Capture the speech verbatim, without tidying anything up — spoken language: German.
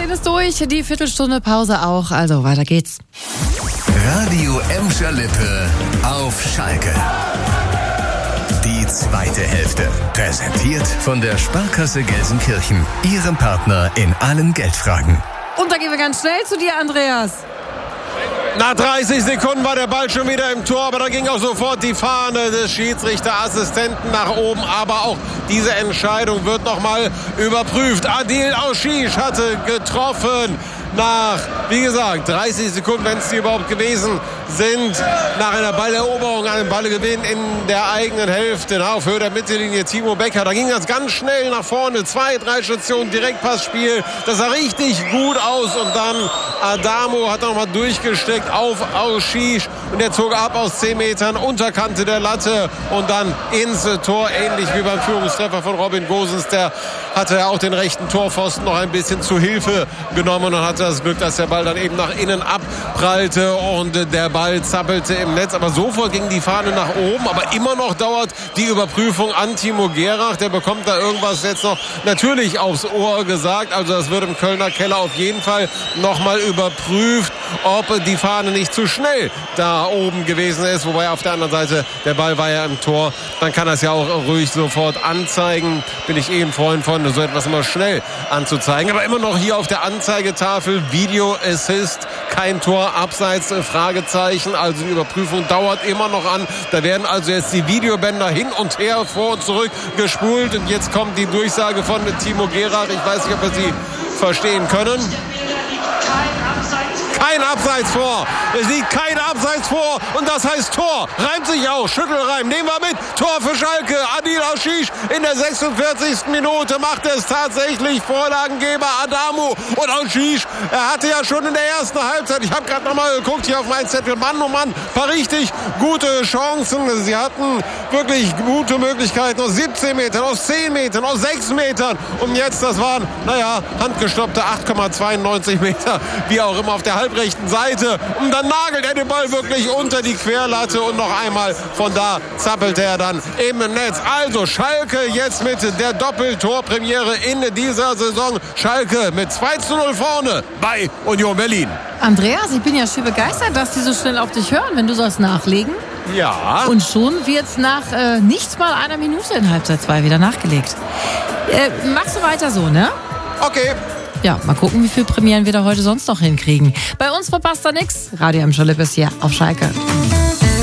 achtzehn ist durch, die Viertelstunde Pause auch, also weiter geht's. Radio Emscher Lippe auf Schalke. Die zweite Hälfte. Präsentiert von der Sparkasse Gelsenkirchen. Ihrem Partner in allen Geldfragen. Und da gehen wir ganz schnell zu dir, Andreas. Nach dreißig Sekunden war der Ball schon wieder im Tor, aber da ging auch sofort die Fahne des Schiedsrichterassistenten nach oben. Aber auch diese Entscheidung wird nochmal überprüft. Adil Auschisch hatte getroffen. Nach, wie gesagt, dreißig Sekunden, wenn es die überhaupt gewesen sind, nach einer Balleroberung, einem Ballgewinn in der eigenen Hälfte, auf Höhe der Mittellinie Timo Becker. Da ging das ganz schnell nach vorne, zwei, drei Stationen, Direktpassspiel. Das sah richtig gut aus und dann Adamo hat nochmal durchgesteckt auf Auschisch und der zog ab aus zehn Metern, Unterkante der Latte und dann ins Tor, ähnlich wie beim Führungstreffer von Robin Gosens. Der hatte ja auch den rechten Torpfosten noch ein bisschen zu Hilfe genommen und hatte das Glück, dass der Ball dann eben nach innen abprallte und der Ball zappelte im Netz. Aber sofort ging die Fahne nach oben. Aber immer noch dauert die Überprüfung an Timo Gerach. Der bekommt da irgendwas jetzt noch natürlich aufs Ohr gesagt. Also das wird im Kölner Keller auf jeden Fall nochmal überprüft, ob die Fahne nicht zu schnell da oben gewesen ist. Wobei auf der anderen Seite, der Ball war ja im Tor. Dann kann das ja auch ruhig sofort anzeigen. Bin ich eh ein Freund von, so etwas immer schnell anzuzeigen. Aber immer noch hier auf der Anzeigetafel Video Assist, kein Tor, abseits, Fragezeichen. Also die Überprüfung dauert immer noch an. Da werden also jetzt die Videobänder hin und her, vor und zurück gespult. Und jetzt kommt die Durchsage von Timo Gerach. Ich weiß nicht, ob wir sie verstehen können. Kein Abseits vor. Es liegt kein Abseits vor. Und das heißt Tor. Reimt sich auch. Schüttelreim. Nehmen wir mit. Tor für Schalke. Adil Auschisch in der sechsundvierzigsten Minute macht es tatsächlich. Vorlagengeber Adamo. Und Auschisch, er hatte ja schon in der ersten Halbzeit, ich habe gerade nochmal geguckt hier auf mein Zettel, Mann oh Mann, ein paar richtig gute Chancen. Sie hatten wirklich gute Möglichkeiten aus siebzehn Metern, aus zehn Metern, aus sechs Metern. Und jetzt, das waren, naja, handgestoppte acht Komma zweiundneunzig Meter, wie auch immer, auf der halbrechten Seite. Und dann nagelt er den Ball wirklich unter die Querlatte und noch einmal von da zappelt er dann im Netz. Also Schalke jetzt mit der Doppeltorpremiere in dieser Saison. Schalke mit zwei zu null vorne bei Union Berlin. Andreas, ich bin ja schön begeistert, dass die so schnell auf dich hören, wenn du sollst nachlegen. Ja. Und schon wird's nach äh, nicht mal einer Minute in Halbzeit zwei wieder nachgelegt. Äh, machst du weiter so, ne? Okay. Ja, mal gucken, wie viele Premieren wir da heute sonst noch hinkriegen. Bei uns verpasst da nichts. Radio Emscher Lippe ist hier auf Schalke.